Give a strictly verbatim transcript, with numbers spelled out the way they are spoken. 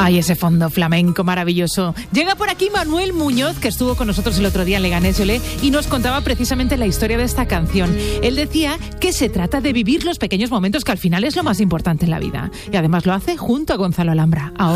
Ay, ese fondo flamenco maravilloso. Llega por aquí Manuel Muñoz, que estuvo con nosotros el otro día en Leganés Olé y nos contaba precisamente la historia de esta canción. Él decía que se trata de vivir los pequeños momentos, que al final es lo más importante en la vida. Y además lo hace junto a Gonzalo Alhambra. Ahora